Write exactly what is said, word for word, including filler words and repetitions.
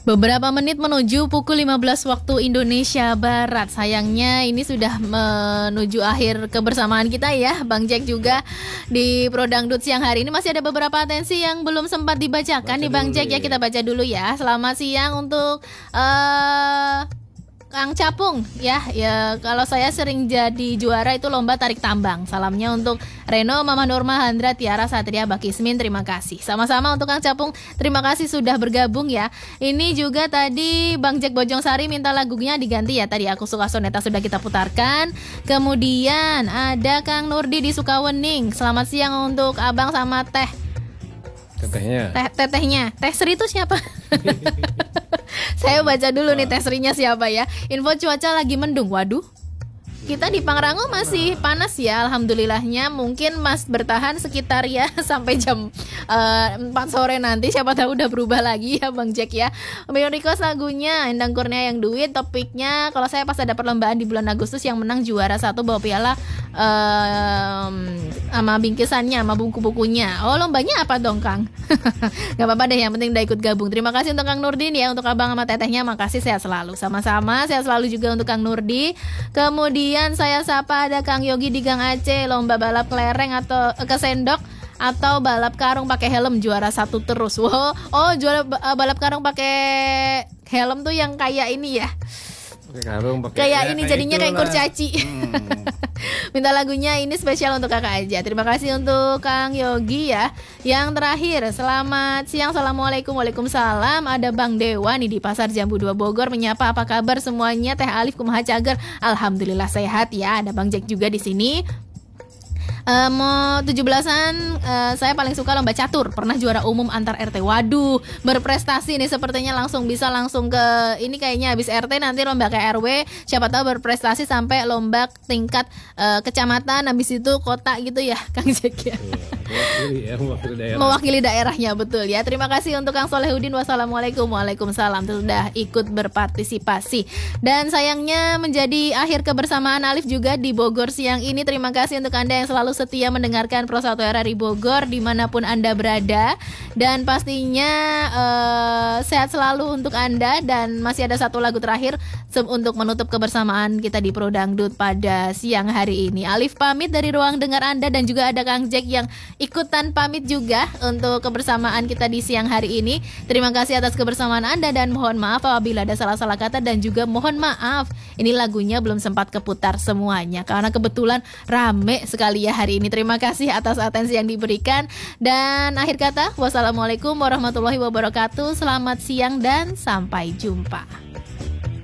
Beberapa menit menuju pukul lima belas waktu Indonesia Barat. Sayangnya ini sudah menuju akhir kebersamaan kita ya, Bang Jack juga di Prodangdut siang hari ini. Masih ada beberapa atensi yang belum sempat dibacakan nih Bang Jack ya, kita baca dulu ya. Selamat siang untuk uh, Kang Capung ya, ya kalau saya sering jadi juara itu lomba tarik tambang. Salamnya untuk Reno, Mama Norma, Handra, Tiara, Satria, Bakismin, terima kasih. Sama-sama untuk Kang Capung, terima kasih sudah bergabung ya. Ini juga tadi Bang Jack Bojong Sari minta lagunya diganti ya. Tadi Aku Suka Soneta sudah kita putarkan. Kemudian ada Kang Nurdi di Sukawening. Selamat siang untuk Abang sama Teh. Tetehnya. Teh tetehnya. Teh Sri itu siapa? Saya baca dulu nih Teh Srinya siapa ya. Info cuaca lagi mendung. Waduh. Kita di Pangrango masih panas ya, alhamdulillahnya. Mungkin Mas bertahan sekitar ya sampai jam uh, empat sore nanti. Siapa tahu udah berubah lagi ya Bang Jack ya. Bang request lagunya Endang Kurnia Yang Duit. Topiknya kalau saya pas ada perlombaan di bulan Agustus yang menang juara satu bawa piala um, sama bingkisannya, sama buku-bukunya. Oh lombanya apa dong Kang? Gak apa-apa deh, yang penting udah ikut gabung. Terima kasih untuk Kang Nurdin ya, untuk Abang sama Tetehnya. Makasih, sehat selalu. Sama-sama, sehat selalu juga untuk Kang Nurdi. Kemudian saya sapa ada Kang Yogi di Gang Aceh. Lomba balap kelereng atau eh, kesendok atau balap karung pakai helm juara satu terus. Wow. Oh juara uh, balap karung pakai helm tuh yang kayak ini ya. Pakai karung, pakai kayak ya, ini kayak jadinya kayak kurcaci. Hmm. Minta lagunya ini spesial untuk kakak aja. Terima kasih untuk Kang Yogi ya. Yang terakhir, selamat siang, assalamualaikum, waalaikumsalam. Ada Bang Dewa nih di Pasar Jambu dua Bogor menyapa, apa kabar semuanya? Teh Alif kumaha cager? Alhamdulillah sehat ya. Ada Bang Jack juga di sini. Uh, mau tujuh belasan uh, saya paling suka lomba catur. Pernah juara umum antar R T. Waduh, berprestasi nih sepertinya, langsung bisa langsung ke ini kayaknya habis R T nanti lomba ke R W. Siapa tahu berprestasi sampai lomba tingkat uh, kecamatan, habis itu kota gitu ya Kang Jack ya. Mewakili ya, mewakili daerah. Mewakili daerahnya, betul ya. Terima kasih untuk Kang Solehudin. Wassalamualaikum, waalaikumsalam. Sudah ikut berpartisipasi. Dan sayangnya menjadi akhir kebersamaan Alif juga di Bogor siang ini. Terima kasih untuk Anda yang selalu setia mendengarkan Pro satu R R I Bogor dimanapun Anda berada. Dan pastinya uh, sehat selalu untuk Anda. Dan masih ada satu lagu terakhir untuk menutup kebersamaan kita di Pro Dangdut pada siang hari ini. Alif pamit dari ruang dengar Anda, dan juga ada Kang Jack yang ikutan pamit juga untuk kebersamaan kita di siang hari ini. Terima kasih atas kebersamaan Anda, dan mohon maaf apabila ada salah-salah kata, dan juga mohon maaf ini lagunya belum sempat keputar semuanya karena kebetulan rame sekali ya hari ini. Terima kasih atas atensi yang diberikan, dan akhir kata wassalamualaikum warahmatullahi wabarakatuh. Selamat siang dan sampai jumpa.